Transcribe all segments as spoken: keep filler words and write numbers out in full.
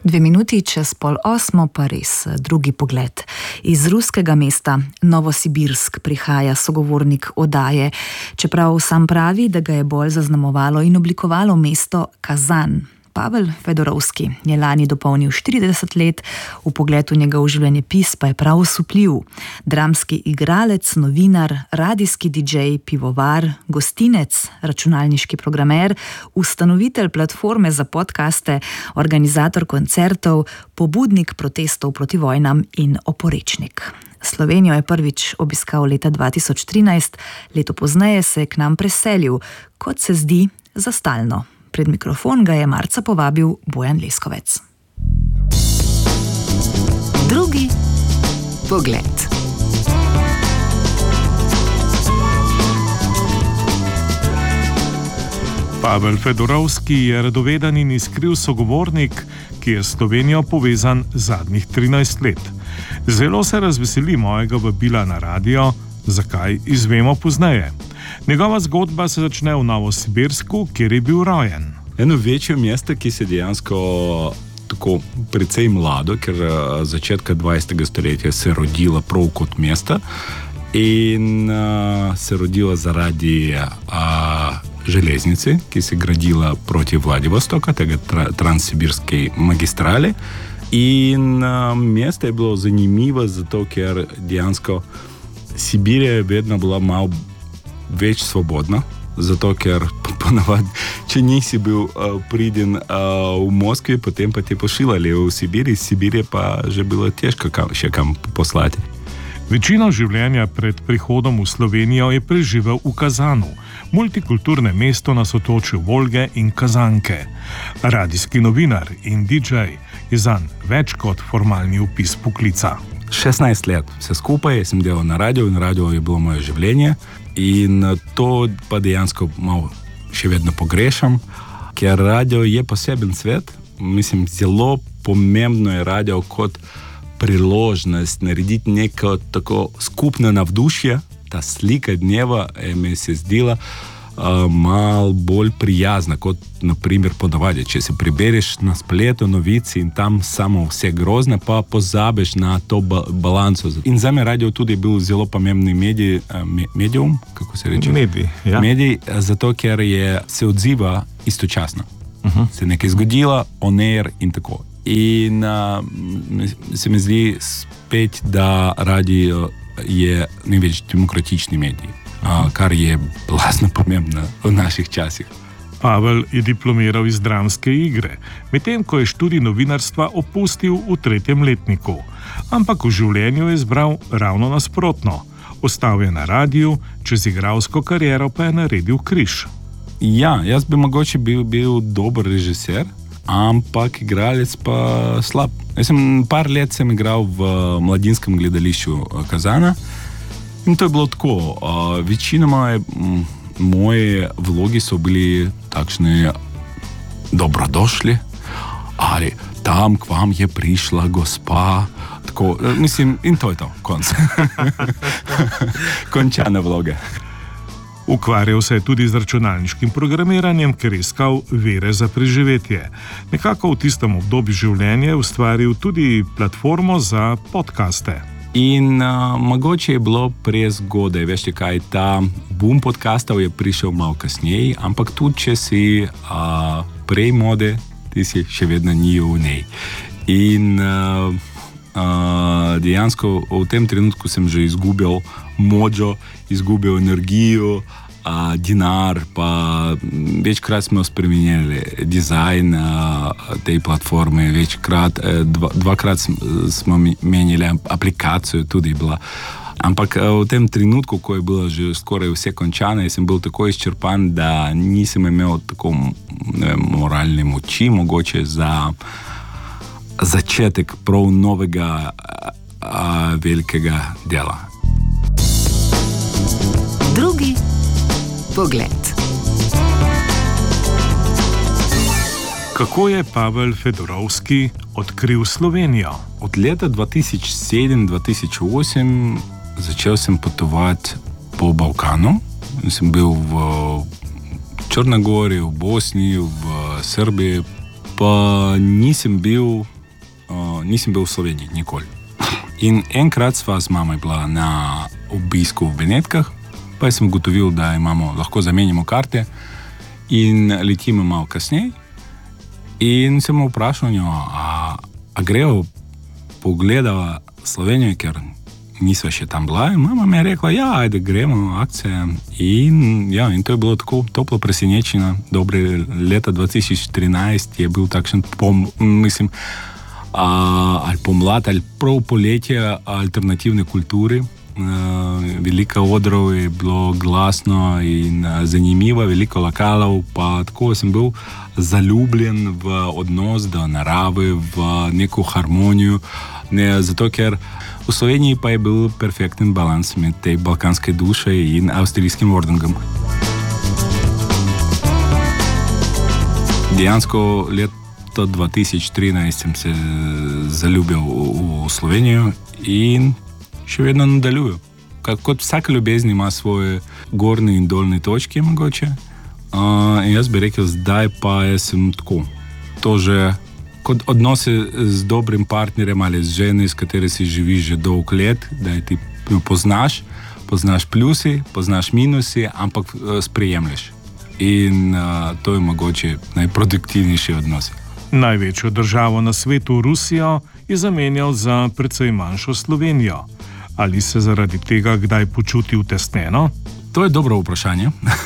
Dve minuti čez pol osmo pa res drugi pogled. Iz ruskega mesta Novosibirsk prihaja sogovornik oddaje, čeprav sam pravi, da ga je bolj zaznamovalo in oblikovalo mesto Kazan. Pavel Fedorovski je lani dopolnil štirideset let, v pogledu njegov življenjepis pa je prav osupljiv. Dramski igralec, novinar, radijski didžej, pivovar, gostinec, računalniški programer, ustanovitelj platforme za podcaste, organizator koncertov, pobudnik protestov proti vojnam in oporečnik. Slovenijo je prvič obiskal leta dva tisoč trinajst, leto pozneje se je k nam preselil, kot se zdi, za stalno. Pred mikrofon ga je marca povabil Bojan Leskovec. Drugi pogled. Pavel Fedorovski je radoveden in iskriv sogovornik, ki je s Slovenijo povezan zadnjih trinajst let. Zelo se razveseli mojega vabila na radio, zakaj izvemo pozneje. Njegova zgodba se začne v Novosibirsku, kjer je bil rojen. Eno večje mesto, ki se dejansko tako precej mlado, ker začetka dvajsetega stoletja se rodila prav kot mesto in uh, se rodila zaradi uh, železnice, ki se gradila proti Vladivostoka, tega tra- transsibirske magistrale. In uh, mesto je bilo zanimivo, zato ker dejansko Sibirija je vedno bila malo več svobodna, zato ker ponavadi, če nisi bil uh, priden uh, v Moskvi, potem pa te pošiljali v Sibiriji, iz Sibirije pa že bilo težko kam, še kam poslati. Večino življenja pred prihodom v Slovenijo je preživel v Kazanu, multikulturne mesto na sotočju Volge in Kazanke. Radijski novinar in didžej je zanj več kot formalni opis poklica. šestnajst let vse skupaj, sem delal na radiju in radio je bilo moje življenje. In to pa dejansko malo še vedno pogrešam, ker radio je poseben svet. Mislim, zelo pomembno je radio kot priložnost narediti neko tako skupno navdušje. Ta slika dneva je mi se zdela uh, malo bolj prijazna, kot naprimer ponavadi. Če se prebereš na spletu novici in tam samo vse grozne, pa pozabiš na to ba- balanco. In za me radio tudi bil zelo pomembni medij, me, medium, kako se reče? Medij, ja. Medij, zato ker je, se odziva istočasno. Uh-huh. Se nekaj zgodilo, on air in tako. In uh, se mi zdi spet, da radio je največ demokratični medij, uh, kar je blazno pomembno v naših časih. Pavel je diplomiral iz dramske igre, medtem ko je študij novinarstva opustil v tretjem letniku. Ampak v življenju je izbral ravno nasprotno. Ostal je na radiju, čez igralsko kariero pa je naredil križ. Ja, jaz bi mogoče bil, bil dober režiser, ampak igralec pa slab. Jaz sem par let sem igral v mladinskem gledališču Kazana in to je bilo tako. Uh, večinoma je, m, moje vlogi so bili takšni dobrodošli ali tam k vam je prišla gospa. Tako, mislim, in to je to, konc. Končane vloge. Ukvarjal se je tudi z računalniškim programiranjem, ker je iskal vire za preživetje. Nekako v tistem obdobju življenja je ustvaril tudi platformo za podcaste. In uh, mogoče je bilo prezgodaj, veš kaj, ta boom podcastov je prišel malo kasneje, ampak tudi če si uh, prej mode, ti si še vedno ni v njej. In uh, uh, dejansko v tem trenutku sem že izgubil močo, izgubil energijo, uh, dinar, pa večkrat smo spremenili dizajn uh, tej platforme, večkrat, uh, dva, dvakrat smo menili aplikacijo, tudi bila. Ampak uh, v tem trenutku, ko je bilo že skoraj vse končano, sem bil tako izčrpan, da nisem imel tako ne vem, moralne moči, mogoče za začetek prav novega uh, velikega dela. Drugi pogled. Kako je Pavel Fedorovski odkril Slovenijo? Od leta dva tisoč sedem do dva tisoč osem začel sem potovati po Balkanu. Sem bil v Črni Gori, v Bosni, v Srbiji, pa nisem bil, uh, nisem bil v Sloveniji nikoli. In enkrat sva z mamo bila na obisku v Benetkah, pa sem ugotovil, da imamo, lahko zamenjamo karte in letimo malo kasneje. In sem vprašal njo, a, a grejo pogledava Slovenijo, ker nisva še tam bila. In mama mi je rekla, ja, ajde, gremo, akcija. In, ja, in to je bilo tako toplo presenečenje. Dobre leta dva tisoč trinajst je bil takšen, pom, mislim, a, ali pomlad, ali prav poletje alternativne kulture. Veliko odrov je bilo glasno in zanimivo, veliko lokalov, pa tako sem bil zaljubljen v odnos do narave, v neko harmonijo, ne, zato ker v Sloveniji pa je bil perfekten balans med tej balkanske duše in avstrijskim ordengom. Dejansko leto dva tisoč trinajst sem se zaljubil v, v Slovenijo in še vedno nadaljujo. Kot vsaka ljubezen ima svoje gornje in dolne točke, mogoče. Uh, in jaz bi rekel, zdaj pa jaz sem tako. To že kot odnose z dobrim partnerjem ali z ženo, s katero si živiš že dolg let, da ti poznaš, poznaš plusi, poznaš minusi, ampak sprejemljaš. In uh, to je mogoče najproduktivnejši odnos. Največjo državo na svetu, Rusijo, je zamenjal za precej manjšo Slovenijo. Ali se zaradi tega kdaj počuti utesnjeno? To je dobro vprašanje.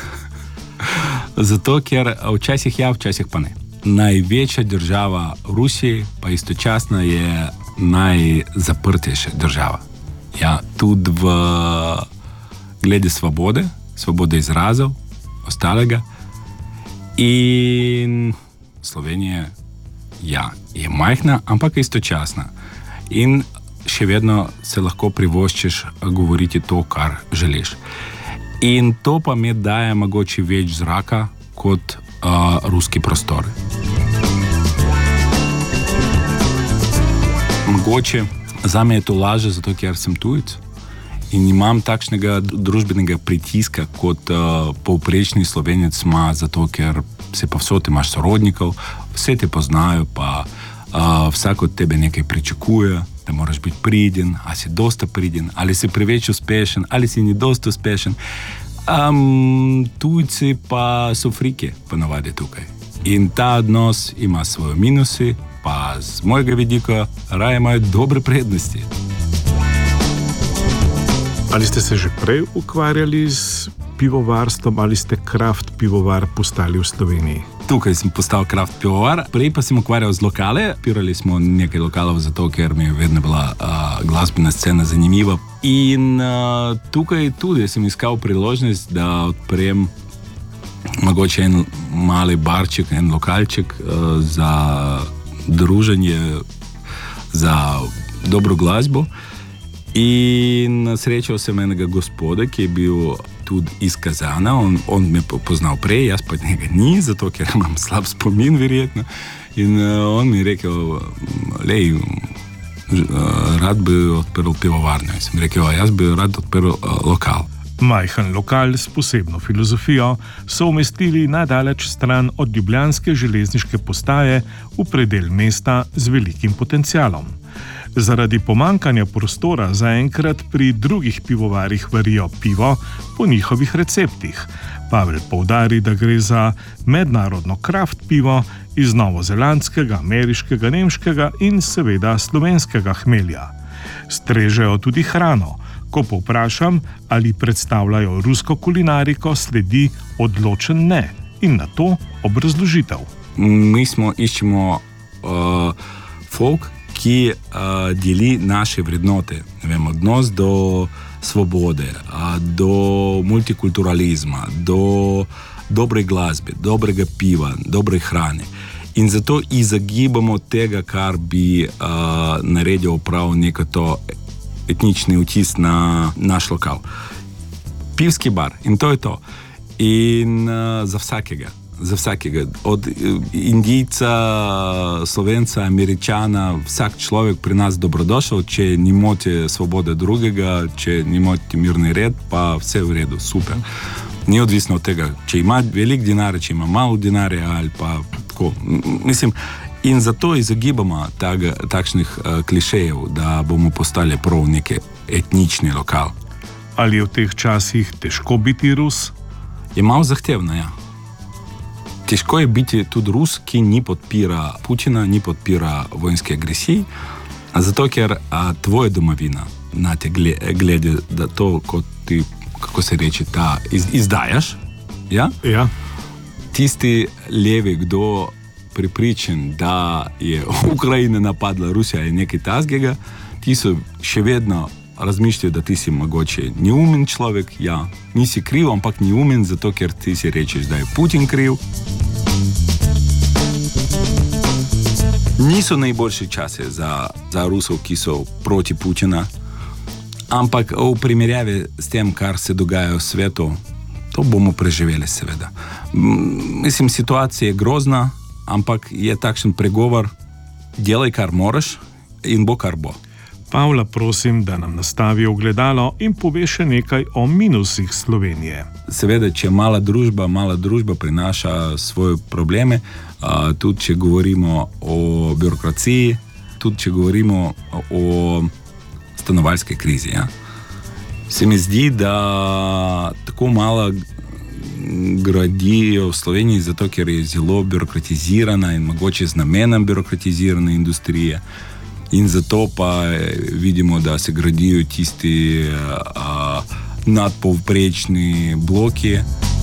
Zato, ker včasih ja, včasih pa ne. Največja država v Rusiji pa istočasno je najzaprtejša država. Ja, tudi v glede svobode, svobode izrazov, ostalega. In Slovenija, ja, je majhna, ampak istočasna. In še vedno se lahko privoščiš govoriti to, kar želiš. In to pa mi daje mogoče več zraka kot uh, ruski prostor. Mogoče zame je to laže, zato ker sem tujec in imam takšnega družbenega pritiska kot uh, povprečni Slovenec ima, zato ker se povsod imaš sorodnikov, vse te poznajo, pa uh, vsak od tebe nekaj pričakuje, da moraš biti pridjen, ali si dosta pridjen, ali si preveč uspešen, ali si ni dosta uspešen. Um, tujci pa so frike, pa navadi tukaj. In ta odnos ima svoje minusi, pa z mojega vidika raje imajo dobre prednosti. Ali ste se že prej ukvarjali z pivovarstvom ali ste kraft pivovar postali v Sloveniji? Tukaj sem postal kraft pivovar, prej pa sem ukvarjal z lokale. Pirali smo nekaj lokalov zato, ker mi je vedno bila uh, glasbena scena zanimiva. In uh, tukaj tudi sem iskal priložnost, da odprem mogoče en mali barček, en lokalček uh, za druženje, za dobro glasbo. In srečal sem enega gospoda, ki je bil tudi iz Kazana, on, on me poznal prej, jaz pa njega ni, zato ker imam slab spomin, verjetno. In uh, on mi je rekel, lej, uh, rad bi odprl pivovarno. In sem rekel, jaz bi rad odprl uh, lokal. Majhen lokal s posebno filozofijo so umestili najdaleč stran od ljubljanske železniške postaje v predel mesta z velikim potencialom. Zaradi pomankanja prostora zaenkrat pri drugih pivovarjih varijo pivo po njihovih receptih. Pavel poudari, da gre za mednarodno kraft pivo iz novozelandskega, ameriškega, nemškega in seveda slovenskega hmelja. Strežejo tudi hrano. Ko povprašam, ali predstavljajo rusko kulinariko, sledi odločen ne in na to obrazložitev. Mi smo iščemo uh, folk, ki uh, deli naše vrednote, ne vem, odnos do svobode, uh, do multikulturalizma, do dobre glasbe, dobrega piva, dobre hrane. In zato izogibamo tega, kar bi uh, naredil prav neko to etnični vtis na naš lokal. Pivski bar, in to je to. In uh, za vsakega. Za vsakega, od Indijca, Slovenca, Američana, vsak človek pri nas dobrodošel, če ni moti svobode drugega, če ni moti mirni red, pa vse v redu, super. Ni odvisno od tega, če ima velik denar, če ima malo denarja ali pa tako. Mislim, in zato izogibamo tak, takšnih uh, klišejev, da bomo postali prav neki etnični lokal. Ali je v teh časih težko biti Rus? Je malo zahtevno, ja. Težko je biti tudi Rus, ki ni podpira Putina, ni podpira vojnske agresije, zato ker a, tvoja domovina na te glede, da to, kot ti, kako se reče, ta iz, izdajaš, ja? Ja. Tisti levi, kdo pripričan, da je Ukrajina napadla Rusija in nekaj tasgega, ti so še vedno razmišljajo, da ti si mogoče neumen človek, ja, nisi kriv, ampak neumen, zato ker ti si rečeš, da je Putin kriv. Niso najboljši časi za, za Rusov, ki so proti Putina, ampak v primerjavi s tem, kar se dogaja v svetu, to bomo preživeli seveda. Mislim, situacija je grozna, ampak je takšen pregovor, delaj kar moraš in bo kar bo. Pavla prosim, da nam nastavi ogledalo in pove še nekaj o minusih Slovenije. Seveda, če mala družba, mala družba prinaša svoje probleme, tudi če govorimo o birokraciji, tudi če govorimo o stanovalske krizi. Ja. Se mi zdi, da tako malo gradijo v Sloveniji, zato ker je zelo birokratizirana in mogoče z namenom birokratizirana industrija. In zato pa vidimo, da se gradijo tisti a, nadpovprečni bloki.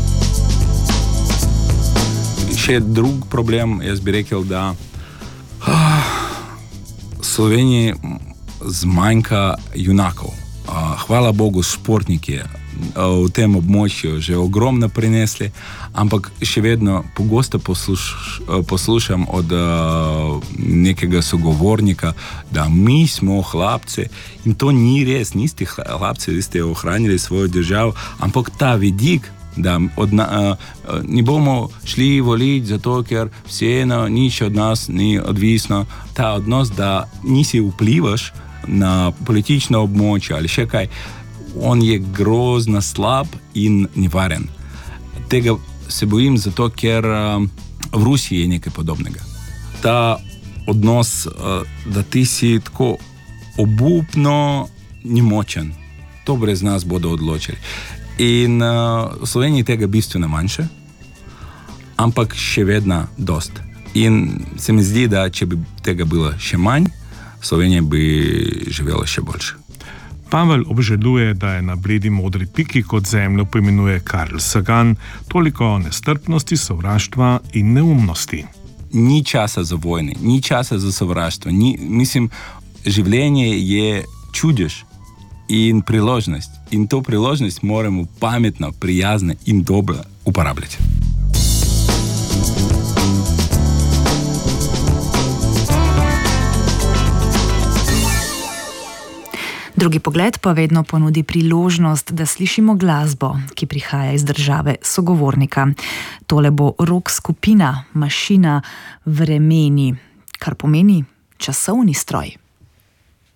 Še drug problem, jaz bi rekel, da a, Sloveniji zmanjka junakov. A, hvala Bogu, športniki v tem območju že ogromno prinesli, ampak še vedno pogosto posluš, poslušam od uh, nekega sogovornika, da mi smo hlapci in to ni res, niste hlapci, vi ste ohranili svojo državo, ampak ta vidik, da od, uh, ne bomo šli voliti zato, ker vseeno nič od nas ni odvisno, ta odnos, da nisi vplivaš na politično območje ali še kaj, on je grozno slab in nevaren. Tega se bojim zato, ker uh, v Rusiji je nekaj podobnega. Ta odnos, uh, da ti si tako obupno nemočen, to brez nas bodo odločili. In uh, v Sloveniji tega bistveno manjše, ampak še vedno dost. In se mi zdi, da če bi tega bilo še manj, Slovenija bi živela še boljše. Pavel obžaluje, da je na bledi modri piki kot zemljo poimenuje Carl Sagan, toliko o nestrpnosti, sovraštva in neumnosti. Ni časa za vojne, ni časa za sovraštvo. Ni, mislim, življenje je čudež in priložnost. In to priložnost moramo pametno, prijazno in dobro uporabljati. Drugi pogled pa vedno ponudi priložnost, da slišimo glasbo, ki prihaja iz države sogovornika. Tole bo rock skupina Mašina vremeni, kar pomeni časovni stroj.